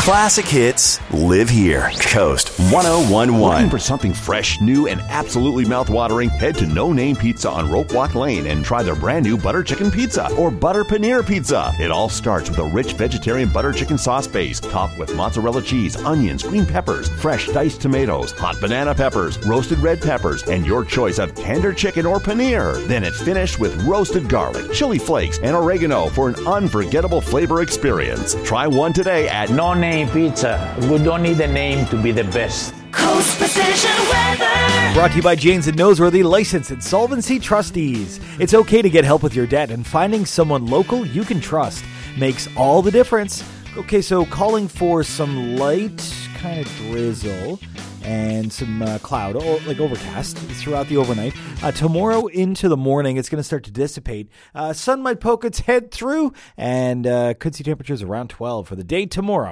Classic hits live here. Coast 1011. Looking for something fresh, new, and absolutely mouth-watering? Head to No Name Pizza on Rope Walk Lane and try their brand new butter chicken pizza or butter paneer pizza. It all starts with a rich vegetarian butter chicken sauce base, topped with mozzarella cheese, onions, green peppers, fresh diced tomatoes, hot banana peppers, roasted red peppers, and your choice of tender chicken or paneer. Then it's finished with roasted garlic, chili flakes, and oregano for an unforgettable flavor experience. Try one today at No Name Pizza. We don't need a name to be the best. Coast Precision Weather. Brought to you by James and Noseworthy, licensed insolvency trustees. It's okay to get help with your debt, and finding someone local you can trust makes all the difference. Okay, so calling for some light kind of drizzle and some cloud, like overcast throughout the overnight. Tomorrow into the morning, it's going to start to dissipate. Sun might poke its head through, and could see temperatures around 12 for the day tomorrow.